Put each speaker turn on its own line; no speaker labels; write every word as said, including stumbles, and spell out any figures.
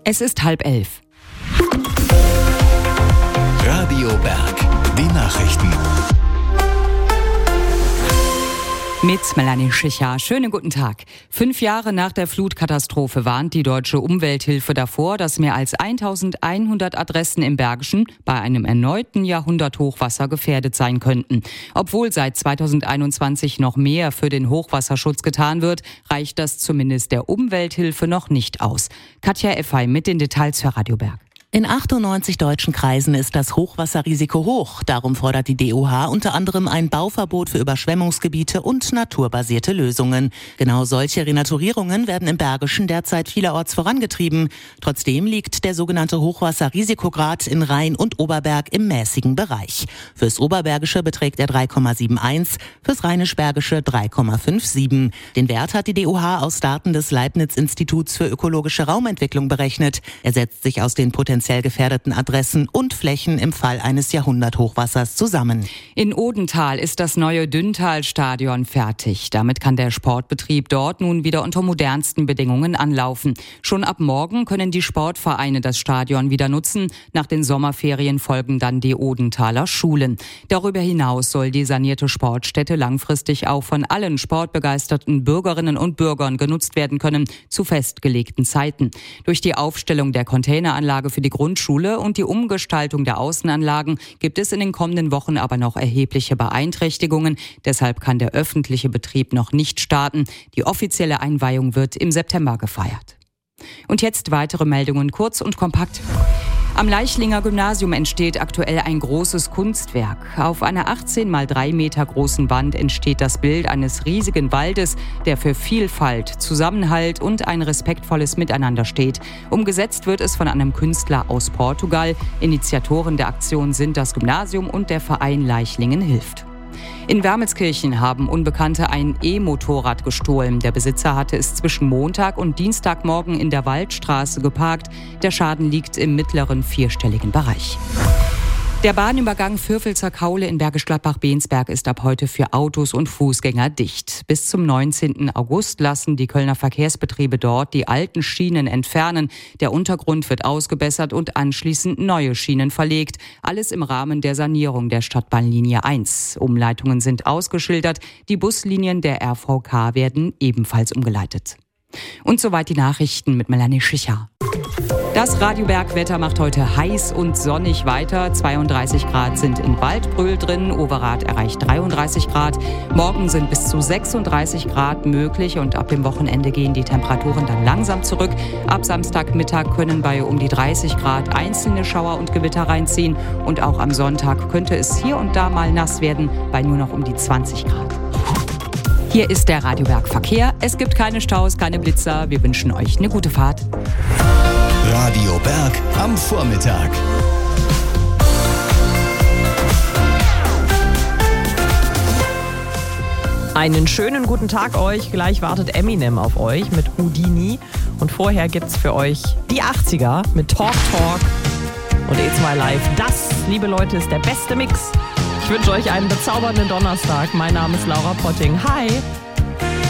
Es ist halb elf.
Radio Berg, die Nachrichten.
Mit Melanie Schicher. Schönen guten Tag. Fünf Jahre nach der Flutkatastrophe warnt die Deutsche Umwelthilfe davor, dass mehr als eintausendeinhundert Adressen im Bergischen bei einem erneuten Jahrhunderthochwasser gefährdet sein könnten. Obwohl seit zweitausendeinundzwanzig noch mehr für den Hochwasserschutz getan wird, reicht das zumindest der Umwelthilfe noch nicht aus. Katja Effey mit den Details für Radio Berg.
In achtundneunzig deutschen Kreisen ist das Hochwasserrisiko hoch. Darum fordert die D O H unter anderem ein Bauverbot für Überschwemmungsgebiete und naturbasierte Lösungen. Genau solche Renaturierungen werden im Bergischen derzeit vielerorts vorangetrieben. Trotzdem liegt der sogenannte Hochwasserrisikograd in Rhein und Oberberg im mäßigen Bereich. Fürs Oberbergische beträgt er drei Komma einundsiebzig, fürs Rheinisch-Bergische drei Komma siebenundfünfzig. Den Wert hat die D O H aus Daten des Leibniz-Instituts für ökologische Raumentwicklung berechnet. Er setzt sich aus den potenziellen gefährdeten Adressen und Flächen im Fall eines Jahrhunderthochwassers zusammen.
In Odenthal ist das neue Dünntal-Stadion fertig. Damit kann der Sportbetrieb dort nun wieder unter modernsten Bedingungen anlaufen. Schon ab morgen können die Sportvereine das Stadion wieder nutzen. Nach den Sommerferien folgen dann die Odenthaler Schulen. Darüber hinaus soll die sanierte Sportstätte langfristig auch von allen sportbegeisterten Bürgerinnen und Bürgern genutzt werden können, zu festgelegten Zeiten. Durch die Aufstellung der Containeranlage für die Grundschule und die Umgestaltung der Außenanlagen gibt es in den kommenden Wochen aber noch erhebliche Beeinträchtigungen. Deshalb kann der öffentliche Betrieb noch nicht starten. Die offizielle Einweihung wird im September gefeiert. Und jetzt weitere Meldungen, kurz und kompakt. Am Leichlinger Gymnasium entsteht aktuell ein großes Kunstwerk. Auf einer achtzehn mal drei Meter großen Wand entsteht das Bild eines riesigen Waldes, der für Vielfalt, Zusammenhalt und ein respektvolles Miteinander steht. Umgesetzt wird es von einem Künstler aus Portugal. Initiatoren der Aktion sind das Gymnasium und der Verein Leichlingen hilft. In Wermelskirchen haben Unbekannte ein E-Motorrad gestohlen. Der Besitzer hatte es zwischen Montag und Dienstagmorgen in der Waldstraße geparkt. Der Schaden liegt im mittleren vierstelligen Bereich. Der Bahnübergang Fürfelzer Kaule in Bergisch Gladbach-Bensberg ist ab heute für Autos und Fußgänger dicht. Bis zum neunzehnten August lassen die Kölner Verkehrsbetriebe dort die alten Schienen entfernen. Der Untergrund wird ausgebessert und anschließend neue Schienen verlegt. Alles im Rahmen der Sanierung der Stadtbahnlinie eins. Umleitungen sind ausgeschildert. Die Buslinien der R V K werden ebenfalls umgeleitet. Und soweit die Nachrichten mit Melanie Schicher. Das Radio Berg-Wetter macht heute heiß und sonnig weiter. zweiunddreißig Grad sind in Waldbröl drin, Overath erreicht dreiunddreißig Grad. Morgen sind bis zu sechsunddreißig Grad möglich und ab dem Wochenende gehen die Temperaturen dann langsam zurück. Ab Samstagmittag können bei um die dreißig Grad einzelne Schauer und Gewitter reinziehen. Und auch am Sonntag könnte es hier und da mal nass werden, bei nur noch um die zwanzig Grad. Hier ist der Radio Berg Verkehr. Es gibt keine Staus, keine Blitzer. Wir wünschen euch eine gute Fahrt.
Radio Berg am Vormittag.
Einen schönen guten Tag euch. Gleich wartet Eminem auf euch mit Houdini. Und vorher gibt's für euch die achtziger mit Talk Talk und E zwei Live. Das, liebe Leute, ist der beste Mix. Ich wünsche euch einen bezaubernden Donnerstag. Mein Name ist Laura Potting. Hi!